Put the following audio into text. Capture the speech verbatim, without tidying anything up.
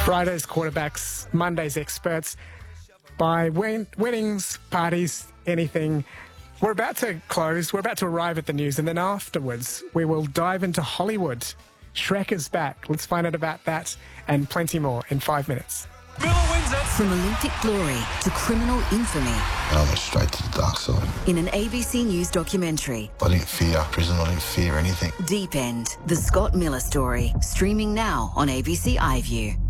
Friday's quarterbacks, Monday's experts. By win- weddings, parties, anything. We're about to close. We're about to arrive at the news, and then afterwards we will dive into Hollywood. Shrek is back. Let's find out about that and plenty more in five minutes. From Olympic glory to criminal infamy. And I went straight to the dark side. In an A B C News documentary. I didn't fear prison. I didn't fear anything. Deep End, the Scott Miller story. Streaming now on A B C iView.